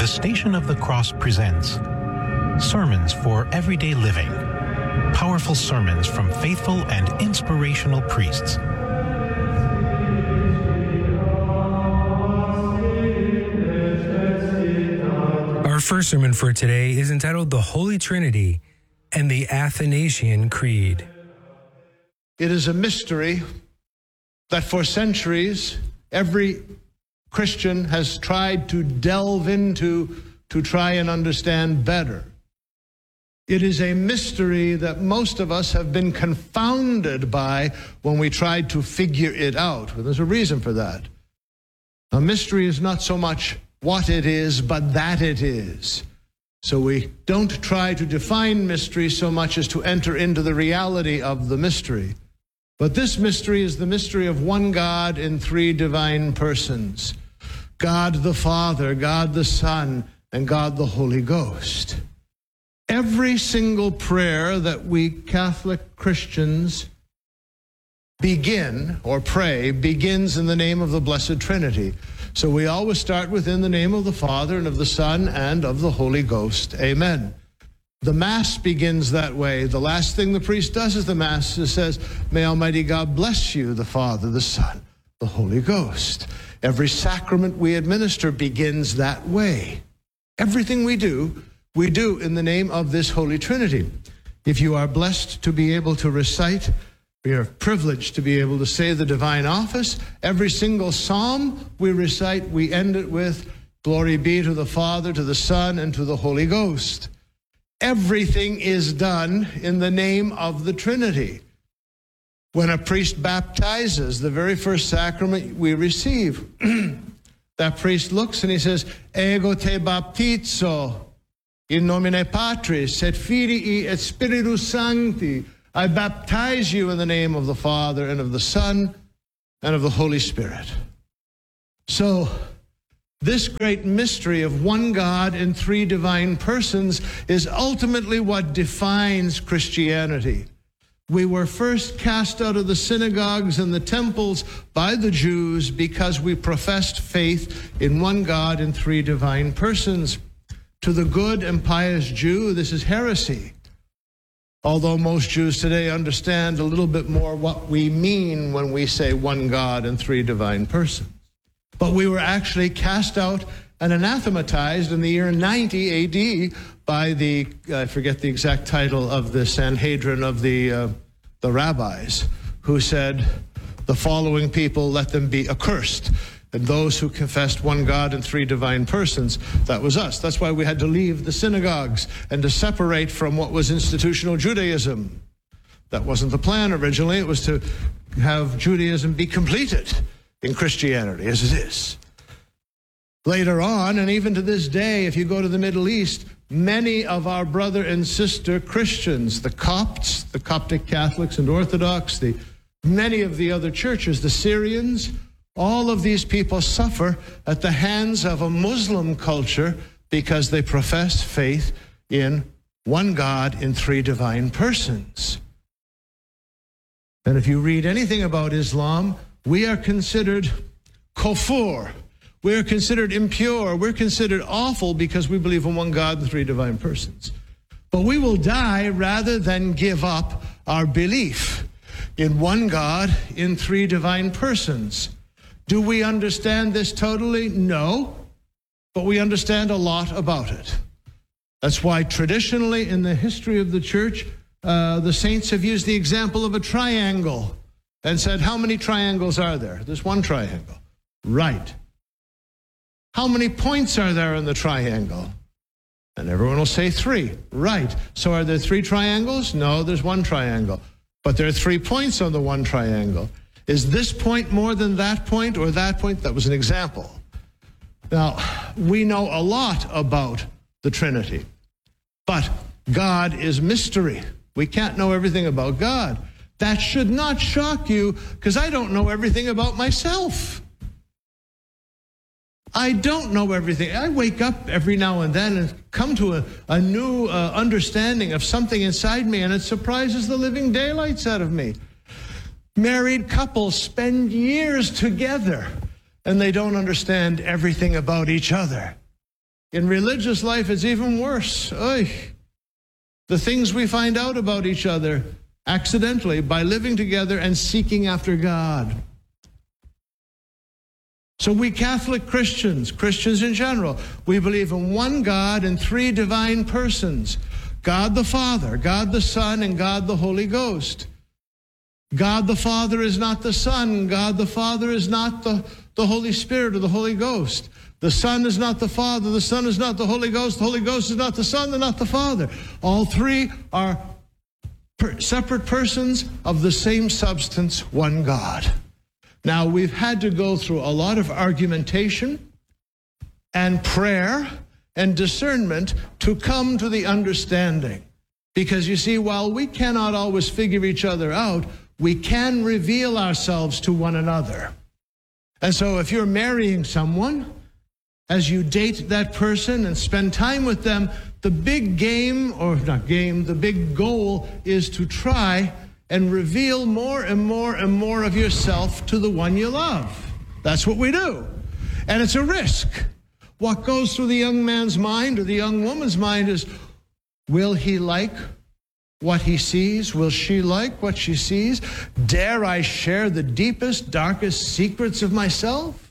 Station of the Cross presents Sermons for Everyday Living. Powerful sermons from faithful and inspirational priests. Our first sermon for today is entitled The Holy Trinity and the Athanasian Creed. It is a mystery that for centuries every Christian has tried to delve into to try and understand better. It is a mystery that most of us have been confounded by when we tried to figure it out. Well, there's a reason for that. A mystery is not so much what it is, but that it is. So we don't try to define mystery so much as to enter into the reality of the mystery. But this mystery is the mystery of one God in three divine persons. God the Father, God the Son, and God the Holy Ghost. Every single prayer that we Catholic Christians begin or pray begins in the name of the Blessed Trinity. So we always start within the name of the Father and of the Son and of the Holy Ghost. Amen. The Mass begins that way. The last thing the priest does is the Mass says, "May Almighty God bless you, the Father, the Son, the Holy Ghost." Every sacrament we administer begins that way. Everything we do in the name of this Holy Trinity. If you are blessed to be able to recite, we are privileged to be able to say the divine office. Every single psalm we recite, we end it with, "Glory be to the Father, to the Son, and to the Holy Ghost." Everything is done in the name of the Trinity. When a priest baptizes, the very first sacrament we receive, that priest looks and he says, "Ego te baptizo in nomine Patris et Filii et Spiritus Sancti." I baptize you in the name of the Father and of the Son and of the Holy Spirit. So, this great mystery of one God in three divine persons is ultimately what defines Christianity. We were first cast out of the synagogues and the temples by the Jews because we professed faith in one God in three divine persons. To the good and pious Jew, this is heresy. Although most Jews today understand a little bit more what we mean when we say one God and three divine persons. But we were actually cast out and anathematized in the year 90 AD by the, I forget the exact title of the Sanhedrin of the rabbis, who said, "The following people, let them be accursed." And those who confessed one God and three divine persons, that was us. That's why we had to leave the synagogues and to separate from what was institutional Judaism. That wasn't the plan originally. It was to have Judaism be completed in Christianity, as it is. Later on, and even to this day, if you go to the Middle East, many of our brother and sister Christians, the Copts, the Coptic Catholics and Orthodox, many of the other churches, the Syrians, all of these people suffer at the hands of a Muslim culture because they profess faith in one God in three divine persons. And if you read anything about Islam, we are considered kufur. We are considered impure. We're considered awful because we believe in one God and three divine persons. But we will die rather than give up our belief in one God in three divine persons. Do we understand this totally? No. But we understand a lot about it. That's why traditionally in the history of the church, the saints have used the example of a triangle and said, how many triangles are there? There's one triangle. Right. How many points are there in the triangle? And everyone will say 3. Right. So are there 3 triangles? No, there's one triangle. But there are 3 points on the one triangle. Is this point more than that point or that point? That was an example. Now, we know a lot about the Trinity, but God is mystery. We can't know everything about God. That should not shock you, because I don't know everything about myself. I don't know everything. I wake up every now and then and come to a new understanding of something inside me, and it surprises the living daylights out of me. Married couples spend years together, and they don't understand everything about each other. In religious life, it's even worse. Oy. The things we find out about each other accidentally by living together and seeking after God. So we Catholic Christians in general, we believe in one God and three divine persons. God the Father, God the Son, and God the Holy Ghost. God the Father is not the Son. God the Father is not the Holy Spirit or the Holy Ghost. The Son is not the Father. The Son is not the Holy Ghost. The Holy Ghost is not the Son. They're not the Father. All three are separate persons of the same substance, one God. Now, we've had to go through a lot of argumentation and prayer and discernment to come to the understanding. Because you see, while we cannot always figure each other out, we can reveal ourselves to one another. And so if you're marrying someone, as you date that person and spend time with them, the big game, or not game, the big goal is to try and reveal more and more and more of yourself to the one you love. That's what we do. And it's a risk. What goes through the young man's mind or the young woman's mind is, will he like what he sees? Will she like what she sees? Dare I share the deepest, darkest secrets of myself?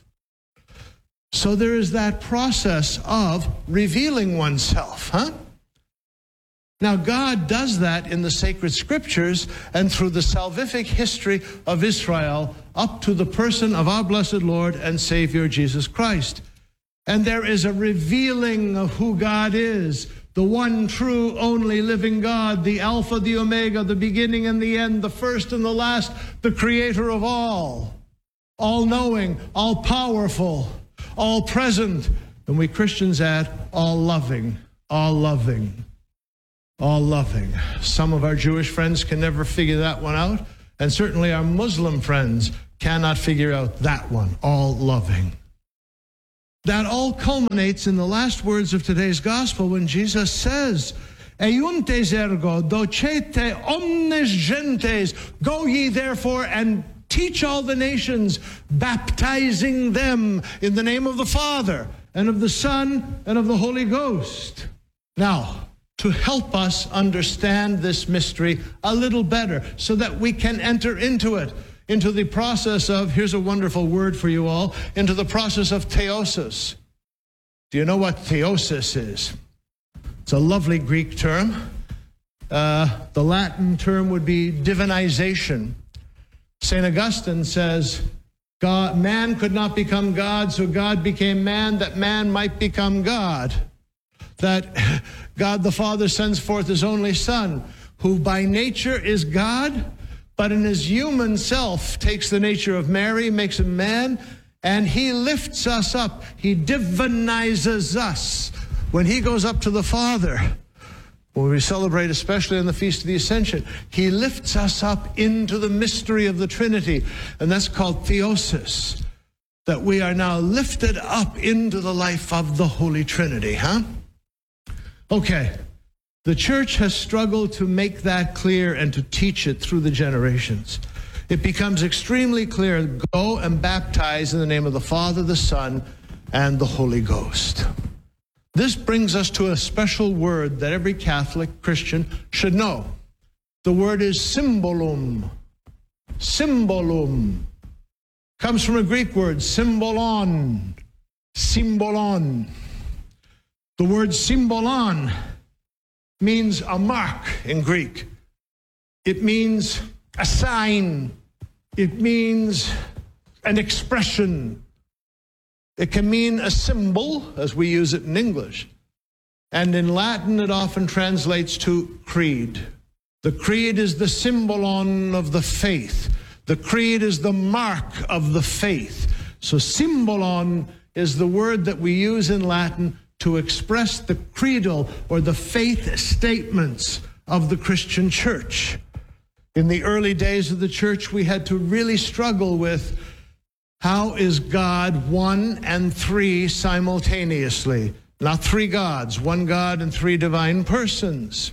So there is that process of revealing oneself, huh? Now, God does that in the sacred scriptures and through the salvific history of Israel up to the person of our blessed Lord and Savior Jesus Christ. And there is a revealing of who God is, the one true, only living God, the Alpha, the Omega, the beginning and the end, the first and the last, the creator of all-knowing, all-powerful, all-present, and we Christians add, all-loving, all-loving. All-loving. Some of our Jewish friends can never figure that one out, and certainly our Muslim friends cannot figure out that one, all-loving. That all culminates in the last words of today's gospel when Jesus says, Eiuntes ergo docete omnes gentes, go ye therefore and teach all the nations, baptizing them in the name of the Father and of the Son and of the Holy Ghost. Now, to help us understand this mystery a little better so that we can enter into it, into the process of, here's a wonderful word for you all, into the process of theosis. Do you know what theosis is? It's a lovely Greek term. The Latin term would be divinization. St. Augustine says, man could not become God, so God became man, that man might become God. That God the Father sends forth his only Son, who by nature is God, but in his human self takes the nature of Mary, makes him man, and he lifts us up. He divinizes us. When he goes up to the Father, when we celebrate, especially on the Feast of the Ascension, he lifts us up into the mystery of the Trinity, and that's called theosis, that we are now lifted up into the life of the Holy Trinity, huh? Okay, the church has struggled to make that clear and to teach it through the generations. It becomes extremely clear, go and baptize in the name of the Father, the Son, and the Holy Ghost. This brings us to a special word that every Catholic Christian should know. The word is symbolum. Symbolum. Comes from a Greek word, symbolon. Symbolon. The word symbolon means a mark in Greek. It means a sign. It means an expression. It can mean a symbol, as we use it in English. And in Latin, it often translates to creed. The creed is the symbolon of the faith. The creed is the mark of the faith. So symbolon is the word that we use in Latin to express the creedal or the faith statements of the Christian church. In the early days of the church, we had to really struggle with how is God one and three simultaneously? Not three gods, one God and three divine persons.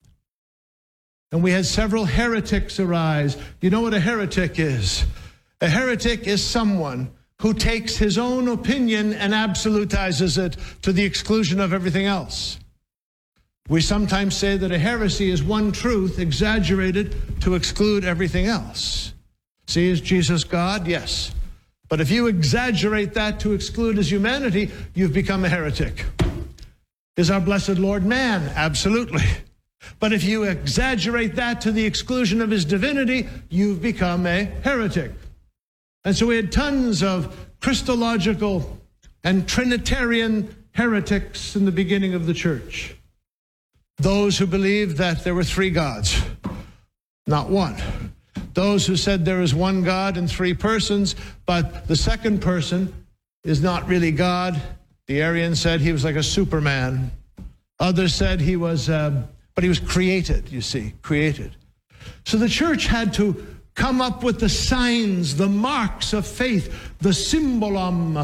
And we had several heretics arise. You know what a heretic is? A heretic is someone who takes his own opinion and absolutizes it to the exclusion of everything else. We sometimes say that a heresy is one truth exaggerated to exclude everything else. See, is Jesus God? Yes. But if you exaggerate that to exclude his humanity, you've become a heretic. Is our blessed Lord man? Absolutely. But if you exaggerate that to the exclusion of his divinity, you've become a heretic. And so we had tons of Christological and Trinitarian heretics in the beginning of the church. Those who believed that there were three gods, not one. Those who said there is one God in three persons, but the second person is not really God. The Arians said he was like a Superman. Others said he was, but he was created, you see, created. So the church had to come up with the signs, the marks of faith, the symbolum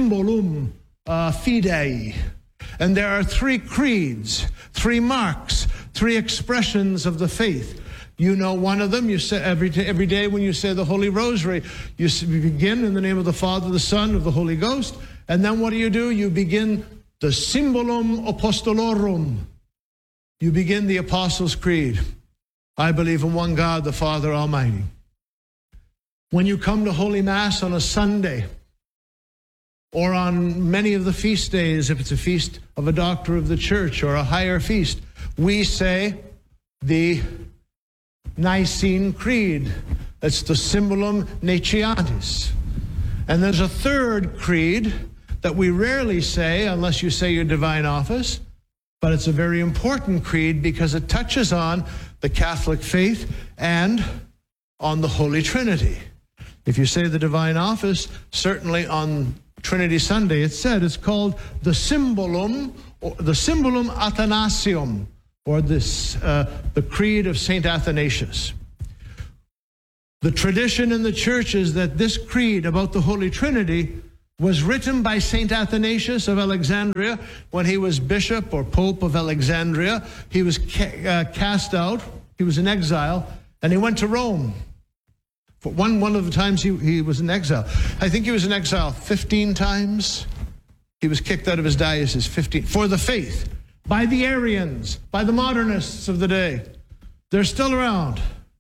fidei. And there are three creeds, three marks, three expressions of the faith. You know one of them. You say every day when you say the Holy Rosary, you begin in the name of the Father, the Son, of the Holy Ghost. And then what do? You begin the Symbolum Apostolorum. You begin the Apostles' Creed. I believe in one God, the Father Almighty. When you come to Holy Mass on a Sunday, or on many of the feast days, if it's a feast of a doctor of the church or a higher feast, we say the Nicene Creed. That's the Symbolum Naciatis. And there's a third creed that we rarely say unless you say your divine office, but it's a very important creed because it touches on the Catholic faith and on the Holy Trinity. If you say the divine office, certainly on Trinity Sunday, it's called the Symbolum Athanasium, or the Creed of St. Athanasius. The tradition in the church is that this creed about the Holy Trinity was written by St. Athanasius of Alexandria when he was bishop or pope of Alexandria. He was cast out, he was in exile, and he went to Rome. For one of the times he was in exile. I think he was in exile 15 times. He was kicked out of his diocese 15 for the faith. By the Arians, by the modernists of the day. They're still around.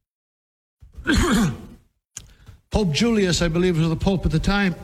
Pope Julius, I believe, was the pope at the time.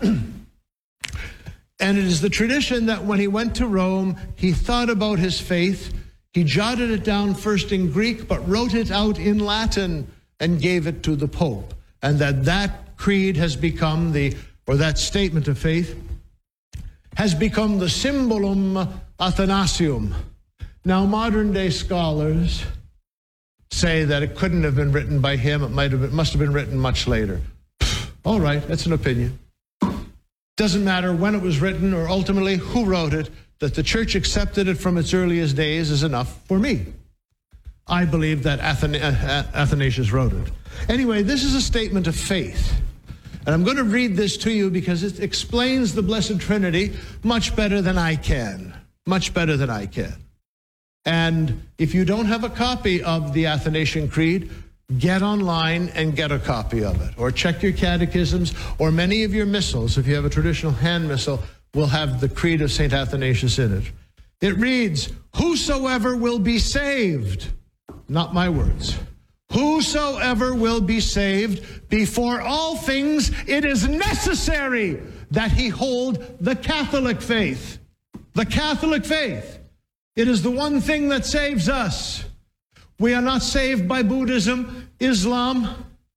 And it is the tradition that when he went to Rome, he thought about his faith. He jotted it down first in Greek, but wrote it out in Latin and gave it to the Pope. And that creed has become that statement of faith has become the Symbolum Athanasium. Now, modern day scholars say that it couldn't have been written by him. It must have been written much later. All right, that's an opinion. Doesn't matter when it was written or ultimately who wrote it. That the church accepted it from its earliest days is enough for me. I believe that Athanasius wrote it. Anyway, this is a statement of faith. And I'm going to read this to you because it explains the Blessed Trinity much better than I can. Much better than I can. And if you don't have a copy of the Athanasian Creed, get online and get a copy of it. Or check your catechisms, or many of your missals, if you have a traditional hand missal, will have the Creed of St. Athanasius in it. It reads, "Whosoever will be saved," not my words, "whosoever will be saved, before all things it is necessary that he hold the Catholic faith." The Catholic faith. It is the one thing that saves us. We are not saved by Buddhism, Islam,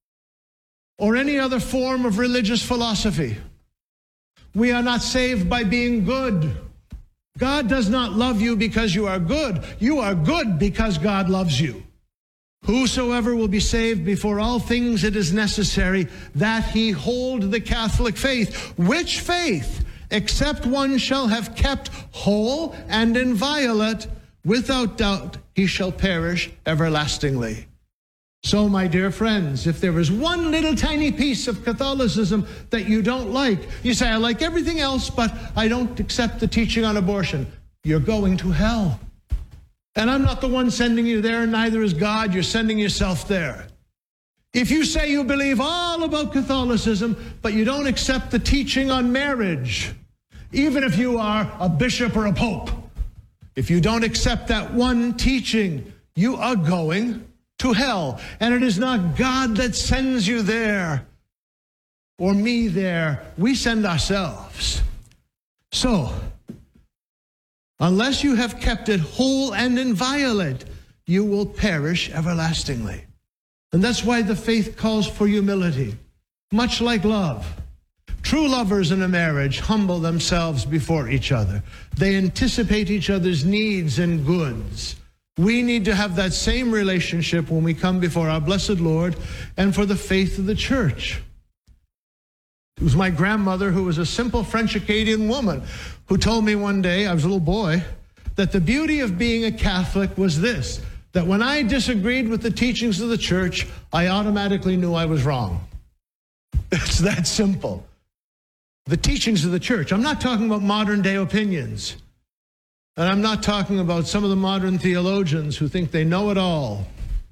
or any other form of religious philosophy. We are not saved by being good. God does not love you because you are good. You are good because God loves you. Whosoever will be saved, before all things it is necessary that he hold the Catholic faith. Which faith, except one shall have kept whole and inviolate, without doubt he shall perish everlastingly. So, my dear friends, if there is one little tiny piece of Catholicism that you don't like, you say, I like everything else, but I don't accept the teaching on abortion, you're going to hell. And I'm not the one sending you there, neither is God. You're sending yourself there. If you say you believe all about Catholicism, but you don't accept the teaching on marriage, even if you are a bishop or a pope, if you don't accept that one teaching, you are going to hell. And it is not God that sends you there or me there. We send ourselves. So, unless you have kept it whole and inviolate, you will perish everlastingly. And that's why the faith calls for humility, much like love. True lovers in a marriage humble themselves before each other. They anticipate each other's needs and goods. We need to have that same relationship when we come before our blessed Lord and for the faith of the church. It was my grandmother, who was a simple French-Acadian woman, who told me one day, I was a little boy, that the beauty of being a Catholic was this, that when I disagreed with the teachings of the church, I automatically knew I was wrong. It's that simple. The teachings of the church. I'm not talking about modern day opinions. And I'm not talking about some of the modern theologians who think they know it all.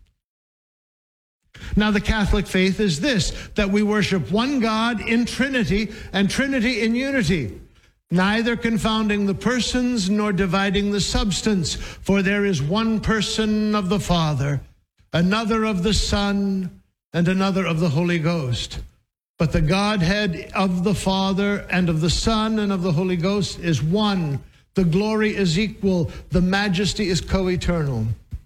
Now, the Catholic faith is this, that we worship one God in Trinity and Trinity in unity, neither confounding the persons nor dividing the substance. For there is one person of the Father, another of the Son, and another of the Holy Ghost. But the Godhead of the Father and of the Son and of the Holy Ghost is one. The glory is equal. The majesty is co-eternal.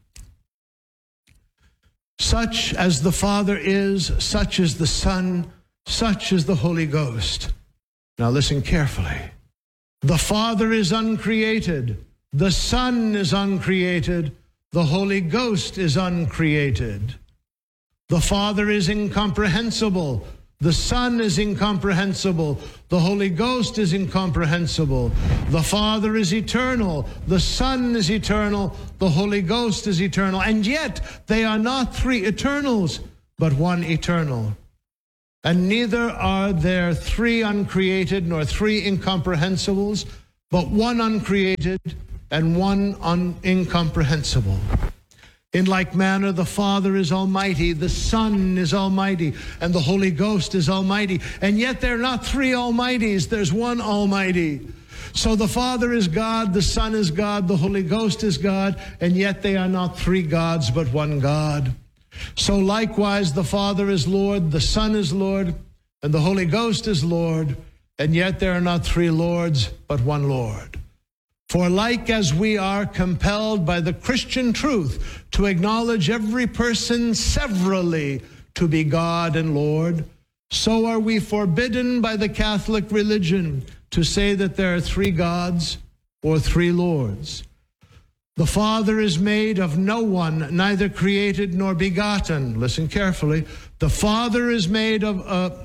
Such as the Father is, such is the Son, such is the Holy Ghost. Now listen carefully. The Father is uncreated. The Son is uncreated. The Holy Ghost is uncreated. The Father is incomprehensible. The Son is incomprehensible. The Holy Ghost is incomprehensible. The Father is eternal. The Son is eternal. The Holy Ghost is eternal. And yet they are not three eternals, but one eternal. And neither are there three uncreated nor three incomprehensibles, but one uncreated and one incomprehensible. In like manner, the Father is almighty, the Son is almighty, and the Holy Ghost is almighty. And yet they're not three almighties, there's one almighty. So the Father is God, the Son is God, the Holy Ghost is God, and yet they are not three gods, but one God. So likewise, the Father is Lord, the Son is Lord, and the Holy Ghost is Lord, and yet there are not three Lords, but one Lord. For like as we are compelled by the Christian truth to acknowledge every person severally to be God and Lord, so are we forbidden by the Catholic religion to say that there are three gods or three Lords. The Father is made of no one, neither created nor begotten. Listen carefully. The Father is made of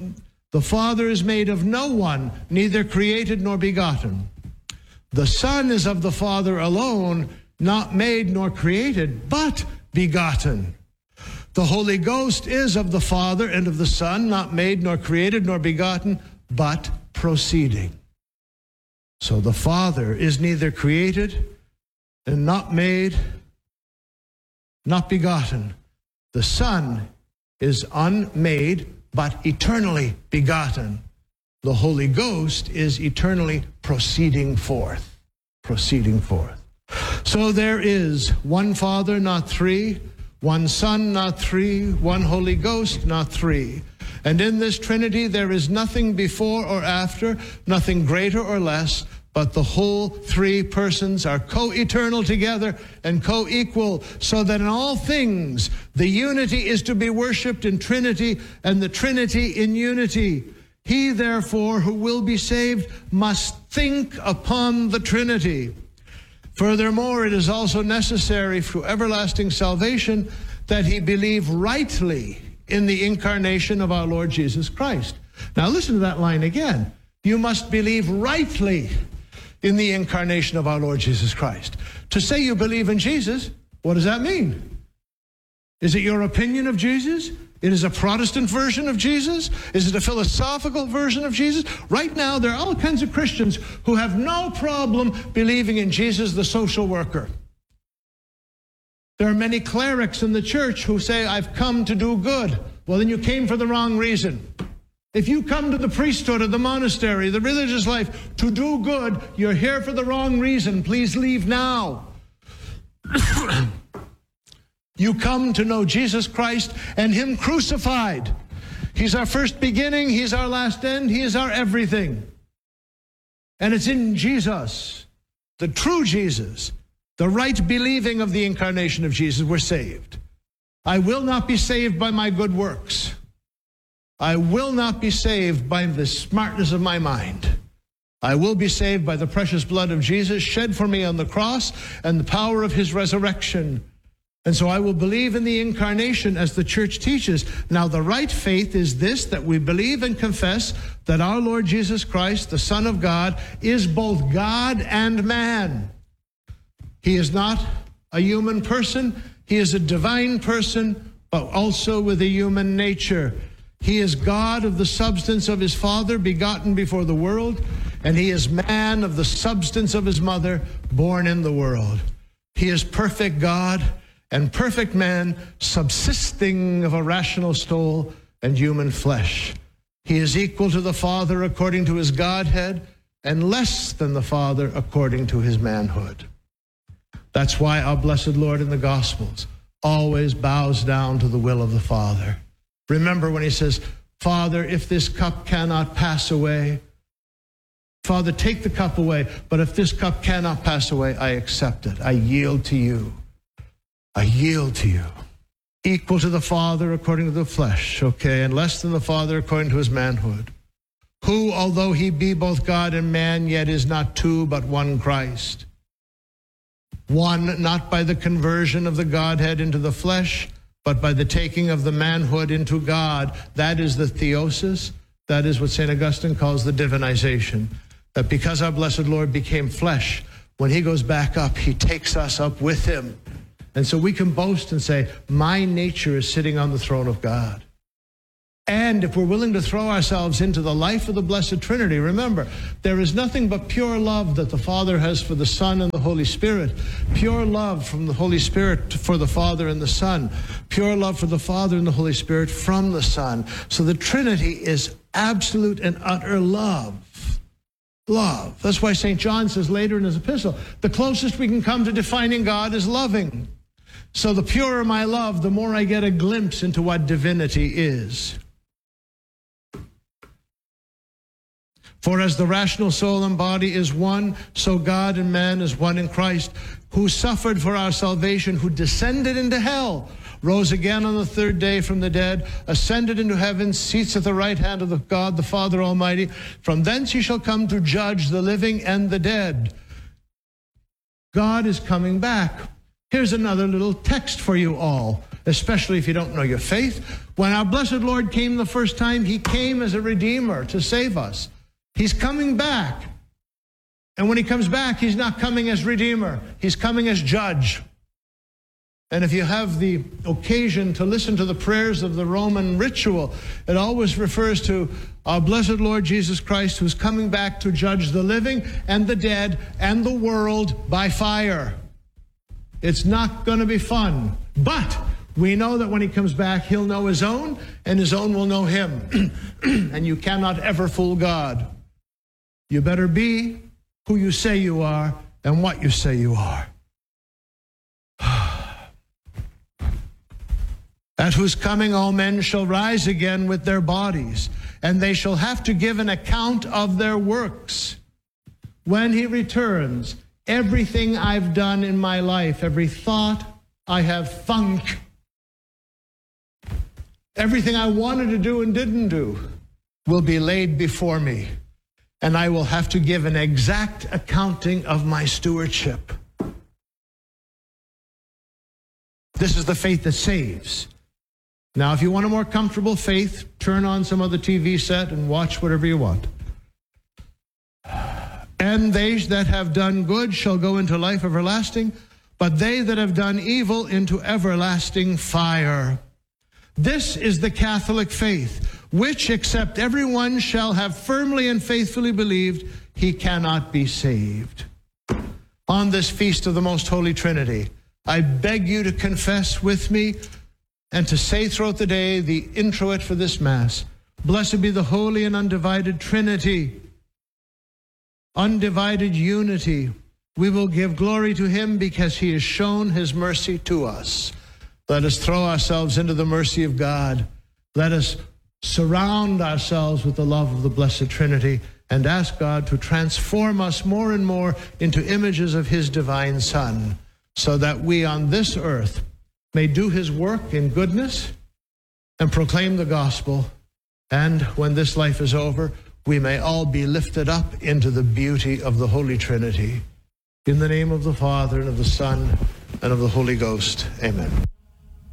no one, neither created nor begotten. The Son is of the Father alone, not made nor created, but begotten. The Holy Ghost is of the Father and of the Son, not made nor created nor begotten, but proceeding. So the Father is neither created and not made, not begotten. The Son is unmade, but eternally begotten. The Holy Ghost is eternally proceeding forth. Proceeding forth. So there is one Father, not three, one Son, not three, one Holy Ghost, not three. And in this Trinity there is nothing before or after, nothing greater or less, but the whole three persons are co-eternal together and co-equal, so that in all things the unity is to be worshipped in Trinity and the Trinity in unity. He, therefore, who will be saved must think upon the Trinity. Furthermore, it is also necessary for everlasting salvation that he believe rightly in the incarnation of our Lord Jesus Christ. Now listen to that line again. You must believe rightly in the incarnation of our Lord Jesus Christ. To say you believe in Jesus, what does that mean? Is it your opinion of Jesus? It is a Protestant version of Jesus? Is it a philosophical version of Jesus? Right now, there are all kinds of Christians who have no problem believing in Jesus, the social worker. There are many clerics in the church who say, I've come to do good. well, then you came for the wrong reason. If you come to the priesthood or the monastery, the religious life, to do good, you're here for the wrong reason. Please leave now. You come to know Jesus Christ and Him crucified. He's our first beginning. He's our last end. He is our everything. And it's in Jesus, the true Jesus, the right believing of the incarnation of Jesus, we're saved. I will not be saved by my good works. I will not be saved by the smartness of my mind. I will be saved by the precious blood of Jesus shed for me on the cross and the power of His resurrection. And so I will believe in the incarnation as the church teaches. Now, the right faith is this, that we believe and confess that our Lord Jesus Christ, the Son of God, is both God and man. He is not a human person. He is a divine person, but also with a human nature. He is God of the substance of His Father, begotten before the world, and He is man of the substance of His mother, born in the world. He is perfect God and perfect man, subsisting of a rational soul and human flesh. He is equal to the Father according to His Godhead, and less than the Father according to His manhood. That's why our blessed Lord in the Gospels always bows down to the will of the Father. Remember when He says, Father, if this cup cannot pass away, Father, take the cup away, but if this cup cannot pass away, I accept it. I yield to you. I yield to you. Equal to the Father according to the flesh, okay, and less than the Father according to His manhood. Who, although He be both God and man, yet is not two, but one Christ. One, not by the conversion of the Godhead into the flesh, but by the taking of the manhood into God. That is the theosis. That is what St. Augustine calls the divinization. That because our blessed Lord became flesh, when He goes back up, He takes us up with Him. And so we can boast and say, my nature is sitting on the throne of God. And if we're willing to throw ourselves into the life of the Blessed Trinity, remember, there is nothing but pure love that the Father has for the Son and the Holy Spirit. Pure love from the Holy Spirit for the Father and the Son. Pure love for the Father and the Holy Spirit from the Son. So the Trinity is absolute and utter love. Love. That's why St. John says later in his epistle, the closest we can come to defining God is loving. So the purer my love, the more I get a glimpse into what divinity is. For as the rational soul and body is one, so God and man is one in Christ, who suffered for our salvation, who descended into hell, rose again on the third day from the dead, ascended into heaven, seats at the right hand of God, the Father Almighty. From thence He shall come to judge the living and the dead. God is coming back. Here's another little text for you all, especially if you don't know your faith. When our blessed Lord came the first time, He came as a Redeemer to save us. He's coming back. And when He comes back, He's not coming as Redeemer. He's coming as Judge. And if you have the occasion to listen to the prayers of the Roman ritual, it always refers to our blessed Lord Jesus Christ, who's coming back to judge the living and the dead and the world by fire. It's not going to be fun. But we know that when He comes back, He'll know His own, and His own will know Him. And you cannot ever fool God. You better be who you say you are and what you say you are. At whose coming all men shall rise again with their bodies, and they shall have to give an account of their works. When He returns, everything I've done in my life, every thought I have thunk, everything I wanted to do and didn't do, will be laid before me, and I will have to give an exact accounting of my stewardship. This is the faith that saves. Now, if you want a more comfortable faith, turn on some other TV set and watch whatever you want. And they that have done good shall go into life everlasting, but they that have done evil into everlasting fire. This is the Catholic faith, which, except everyone shall have firmly and faithfully believed, he cannot be saved. On this feast of the Most Holy Trinity, I beg you to confess with me and to say throughout the day the introit for this Mass, blessed be the holy and undivided Trinity, undivided unity. We will give glory to him because he has shown his mercy to us. Let us throw ourselves into the mercy of God. Let us surround ourselves with the love of the Blessed Trinity and ask God to transform us more and more into images of his divine Son, so that we on this earth may do his work in goodness and proclaim the gospel. And when this life is over, we may all be lifted up into the beauty of the Holy Trinity. In the name of the Father, and of the Son, and of the Holy Ghost. Amen.